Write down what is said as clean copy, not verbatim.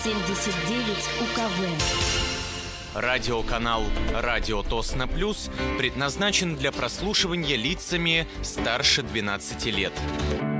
79 УКВ. Радиоканал «Радио Тосно Плюс» предназначен для прослушивания лицами старше 12 лет.